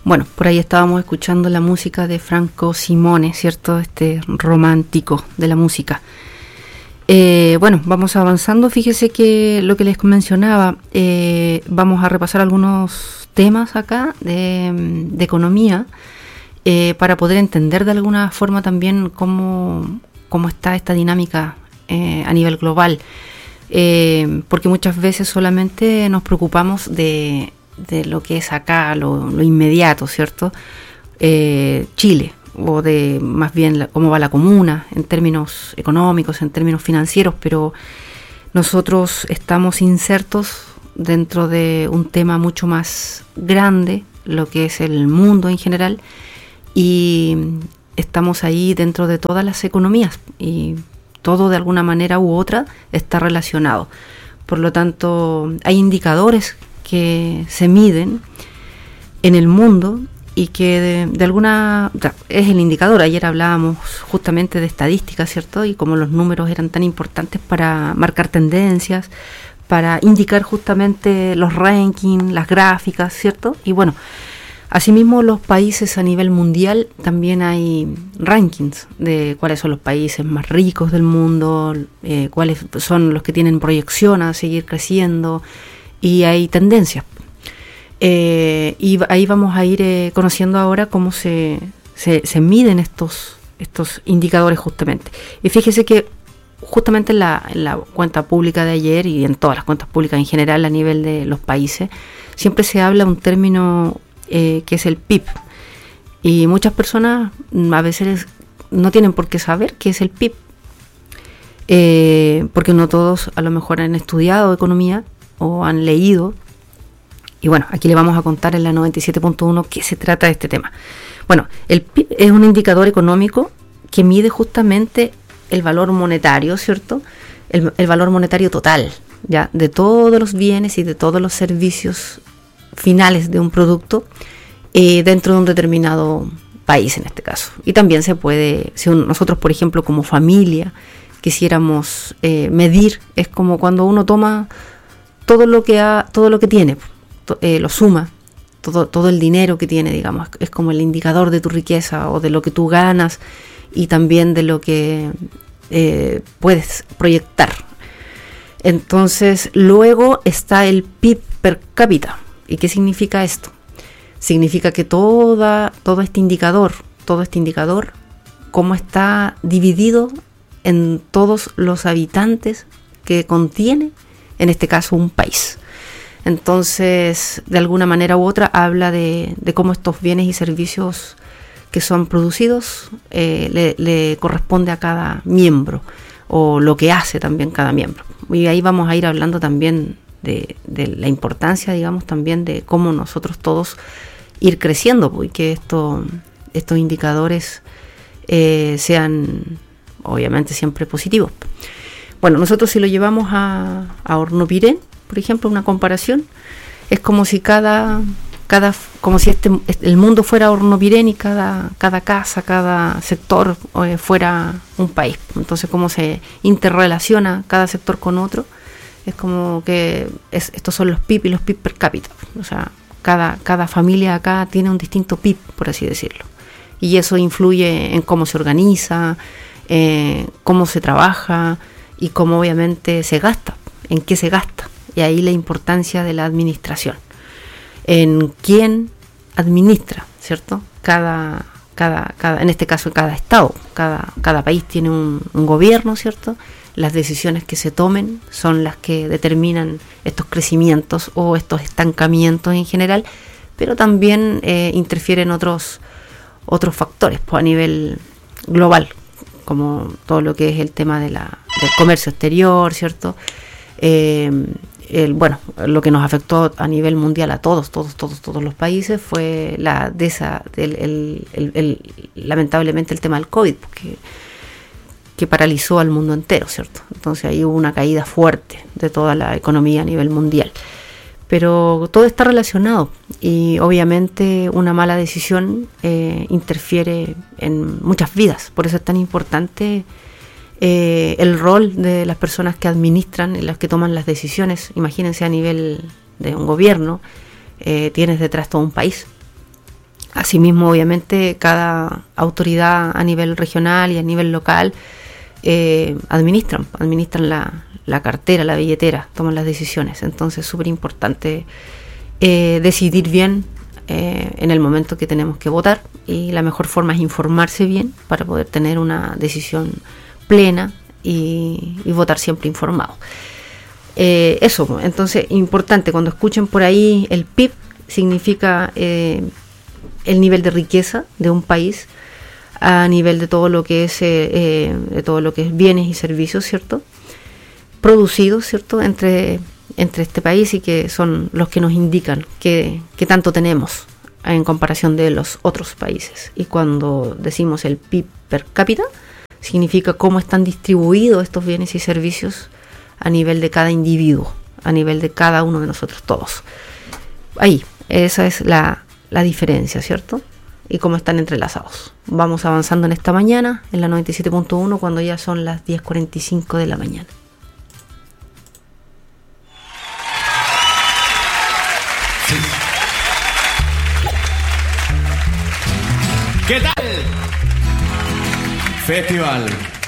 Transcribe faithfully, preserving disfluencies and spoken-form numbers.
Bueno, por ahí estábamos escuchando la música de Franco Simone, ¿cierto? Este romántico de la música. Eh, bueno, vamos avanzando. Fíjese que lo que les mencionaba, eh, vamos a repasar algunos temas acá de, de economía eh, para poder entender de alguna forma también cómo, cómo está esta dinámica eh, a nivel global. Eh, porque muchas veces solamente nos preocupamos de... de lo que es acá, lo, lo inmediato, ¿cierto? Eh, Chile, o de más bien la, cómo va la comuna en términos económicos, en términos financieros, pero nosotros estamos insertos dentro de un tema mucho más grande, lo que es el mundo en general, y estamos ahí dentro de todas las economías, y todo de alguna manera u otra está relacionado. Por lo tanto, hay indicadores que se miden en el mundo y que de, de alguna o sea, es el indicador. Ayer hablábamos justamente de estadística, ¿cierto? Y cómo los números eran tan importantes para marcar tendencias, para indicar justamente los rankings, las gráficas, ¿cierto? Y bueno, asimismo los países a nivel mundial también hay rankings de cuáles son los países más ricos del mundo, eh, cuáles son los que tienen proyección a seguir creciendo. Y hay tendencias. Eh, y ahí vamos a ir eh, conociendo ahora cómo se, se, se miden estos, estos indicadores justamente. Y fíjese que justamente en la, en la cuenta pública de ayer y en todas las cuentas públicas en general a nivel de los países, siempre se habla un término eh, que es el P I B. Y muchas personas a veces no tienen por qué saber qué es el P I B. Eh, porque no todos a lo mejor han estudiado economía o han leído, y bueno, aquí le vamos a contar en la noventa y siete punto uno qué se trata de este tema. Bueno, el P I B es un indicador económico que mide justamente el valor monetario, ¿cierto? El, el valor monetario total, ya, de todos los bienes y de todos los servicios finales de un producto eh, dentro de un determinado país en este caso. Y también se puede, si un, nosotros por ejemplo como familia quisiéramos eh, medir, es como cuando uno toma todo lo que ha, todo lo que tiene, eh, lo suma, todo, todo el dinero que tiene, digamos, es como el indicador de tu riqueza o de lo que tú ganas y también de lo que eh, puedes proyectar. Entonces, luego está el P I B per cápita. ¿Y qué significa esto? Significa que toda, todo este indicador, todo este indicador, cómo está dividido en todos los habitantes que contiene, en este caso un país. Entonces, de alguna manera u otra, habla de, de cómo estos bienes y servicios que son producidos eh, le, le corresponde a cada miembro, o lo que hace también cada miembro. Y ahí vamos a ir hablando también de, de la importancia, digamos, también de cómo nosotros todos ir creciendo, porque esto, estos indicadores eh, sean obviamente siempre positivos. Bueno, nosotros si lo llevamos a, a Hornopirén, por ejemplo, una comparación, es como si cada, cada como si este el mundo fuera Hornopirén y cada, cada casa, cada sector eh, fuera un país. Entonces, cómo se interrelaciona cada sector con otro, es como que es, estos son los P I B y los P I B per cápita. O sea, cada, cada familia acá tiene un distinto P I B, por así decirlo. Y eso influye en cómo se organiza, eh, cómo se trabaja y cómo obviamente se gasta, en qué se gasta. Y ahí la importancia de la administración, en quién administra, ¿cierto? Cada, cada, cada, en este caso cada estado, cada, cada país tiene un, un gobierno, ¿cierto? Las decisiones que se tomen son las que determinan estos crecimientos o estos estancamientos en general, pero también eh, interfieren otros, otros factores pues, a nivel global, como todo lo que es el tema de la, del comercio exterior, ¿cierto? Eh, el, bueno, lo que nos afectó a nivel mundial a todos, todos, todos, todos los países fue la de esa, el, el, el, el, lamentablemente el tema del COVID, que, que paralizó al mundo entero, ¿cierto? Entonces ahí hubo una caída fuerte de toda la economía a nivel mundial. Pero todo está relacionado y obviamente una mala decisión eh, interfiere en muchas vidas. Por eso es tan importante eh, el rol de las personas que administran y las que toman las decisiones. Imagínense a nivel de un gobierno, eh, tienes detrás todo un país. Asimismo, obviamente, cada autoridad a nivel regional y a nivel local eh, administran, administran la, la cartera, la billetera, toman las decisiones. Entonces es súper importante eh, decidir bien eh, en el momento que tenemos que votar, y la mejor forma es informarse bien para poder tener una decisión plena y, y votar siempre informado. Eh, eso, entonces, importante, cuando escuchen por ahí el P I B, significa eh, el nivel de riqueza de un país a nivel de todo lo que es eh, eh, de todo lo que es bienes y servicios, ¿cierto? Producidos, ¿cierto? Entre, entre este país, y que son los que nos indican qué tanto tenemos en comparación de los otros países. Y cuando decimos el P I B per cápita, significa cómo están distribuidos estos bienes y servicios a nivel de cada individuo, a nivel de cada uno de nosotros todos. Ahí, esa es la, la diferencia, ¿cierto? Y cómo están entrelazados. Vamos avanzando en esta mañana, en la noventa y siete punto uno, cuando ya son las diez cuarenta y cinco de la mañana. ¿Qué tal? Festival